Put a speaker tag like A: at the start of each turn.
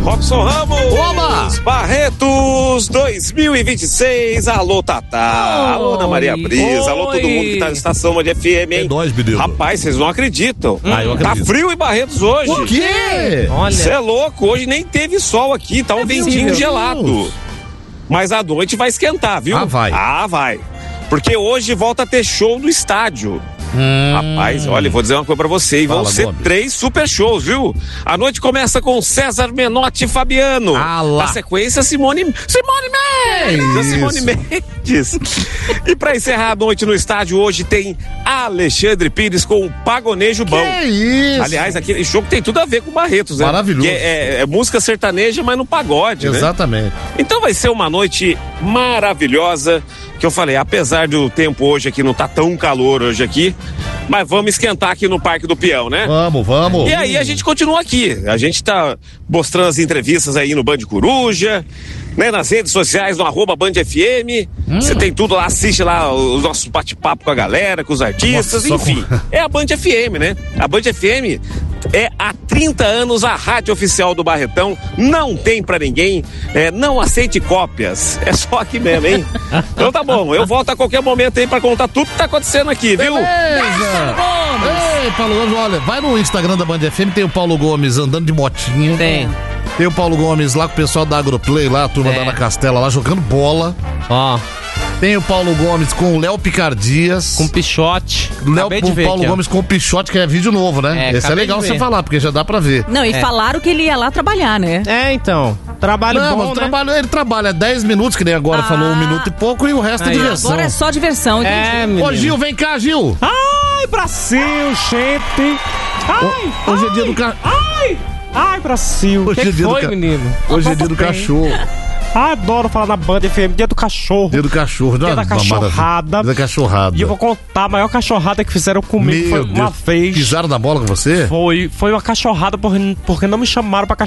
A: Robson Ramos.
B: Oba!
A: Barretos 2026. Alô, Tatá. Alô, Ana Maria Brisa. Alô, todo mundo que tá na estação Band FM, hein?
B: É nóis, menino.
A: Rapaz, vocês não acreditam.
B: Eu acredito.
A: Tá frio em Barretos hoje.
B: Por quê?
A: Você é louco, hoje nem teve sol aqui, tá um ventinho gelado. Mas à noite vai esquentar, viu? Vai. Porque hoje volta a ter show no estádio. Rapaz, olha, vou dizer uma coisa pra você, e vão ser 3 super shows, viu? A noite começa com César Menotti e Fabiano. Na sequência, Simone Mendes. E pra encerrar a noite no estádio, hoje tem Alexandre Pires com o Pagonejo Bom.
B: Que isso?
A: Aliás, aquele show que tem tudo a ver com Barretos, né?
B: Maravilhoso.
A: Que é música sertaneja, mas no pagode, né?
B: Exatamente.
A: Então vai ser uma noite maravilhosa, que eu falei, apesar do tempo hoje aqui não tá tão calor hoje aqui, mas vamos esquentar aqui no Parque do Peão, né?
B: Vamos.
A: E aí a gente continua aqui, a gente tá mostrando as entrevistas aí no Band Coruja, né, nas redes sociais, no @BandFM, você tem tudo lá, assiste lá os nossos bate-papo com a galera, com os artistas, enfim, é a Band FM, né? A Band FM é há 30 anos a rádio oficial do Barretão, não tem pra ninguém, não aceite cópias, é só aqui mesmo, hein? Então tá bom, eu volto a qualquer momento aí pra contar tudo que tá acontecendo aqui, viu?
B: Beleza! Ei, Paulo Gomes, olha, vai no Instagram da Band FM, tem o Paulo Gomes andando de motinha. Tem o Paulo Gomes lá com o pessoal da Agroplay, lá, a turma da Ana Castela lá, jogando bola. Tem o Paulo Gomes com o Léo Picardias.
C: Com Pichote.
B: Paulo Gomes com o Pichote, que é vídeo novo, né? Esse é legal você falar, porque já dá pra ver.
D: Não, e falaram que ele ia lá trabalhar, né?
C: Então. Trabalho bom, né?
B: Ele trabalha 10 minutos, que nem agora falou 1 minuto e pouco, e o resto é diversão.
D: Agora é só diversão.
B: Ô, Gil, vem cá, Gil.
C: Ai, Brasil, gente.
B: Hoje é dia do
C: Ai, Brasil.
B: Hoje é dia do
C: menino?
B: Hoje é dia do cachorro.
C: Adoro falar na Band FM, dia do cachorro.
B: Dia do cachorro.
C: Dia da cachorrada.
B: Dia da cachorrada.
C: E eu vou contar a maior cachorrada que fizeram comigo. Foi uma vez.
B: Pisaram na bola com você?
C: Foi uma cachorrada porque não me chamaram pra